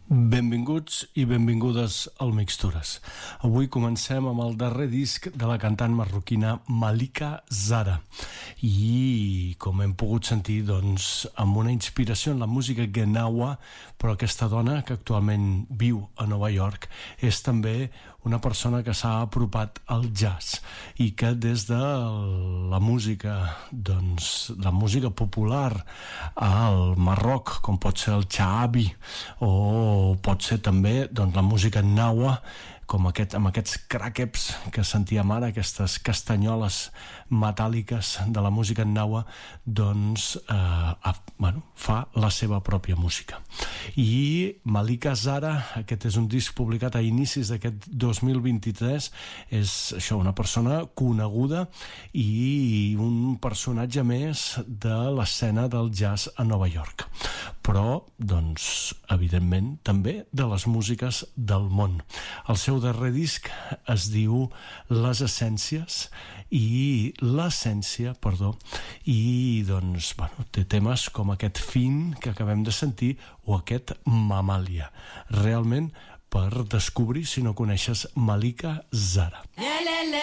Benvinguts i benvingudes al Mixtures. Avui comencem amb el darrer disc de la cantant marroquina Malika Zara i, com hem pogut sentir, doncs, amb una inspiració en la música Gnawa, però aquesta dona, que actualment viu a Nova York, és també una persona que s'ha apropat al jazz i que des de la música, doncs, la música popular al Marroc, com pot ser el Chaabi o pot ser també, doncs, la música Gnawa, com amb aquests craqueps que sentíem ara, aquestes castanyoles metàl·liques de la música Gnawa, doncs fa la seva pròpia música. I Malika Zara, aquest és un disc publicat a inicis d'aquest 2023, és això, una persona coneguda i un personatge més de l'escena del jazz a Nova York, però, doncs, evidentment, també de les músiques del món. El seu darrer disc es diu Les Essències i l'essència, i doncs, té temes com aquest Fin que acabem de sentir o aquest Mamàlia. Realment, per descobrir si no coneixes Malika Zara.